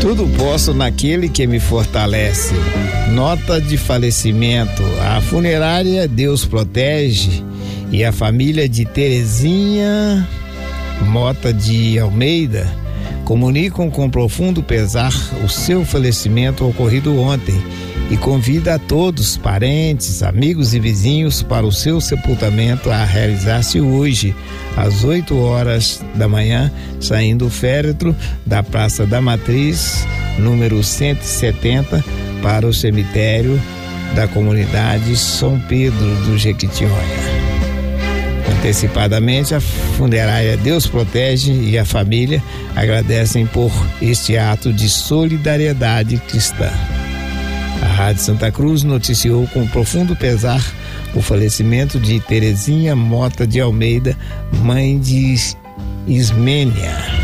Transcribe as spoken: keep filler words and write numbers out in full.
Tudo posso naquele que me fortalece. Nota de falecimento. A funerária Deus Protege e a família de Terezinha Mota de Almeida comunicam com profundo pesar o seu falecimento ocorrido ontem e convida a todos, parentes, amigos e vizinhos, para o seu sepultamento a realizar-se hoje, às oito horas da manhã, saindo o féretro da Praça da Matriz, número cento e setenta, para o cemitério da comunidade São Pedro do Jequitinhonha. Antecipadamente, a funerária Deus Protege e a família agradecem por este ato de solidariedade cristã. A Rádio Santa Cruz noticiou com profundo pesar o falecimento de Terezinha Mota de Almeida, mãe de Ismênia.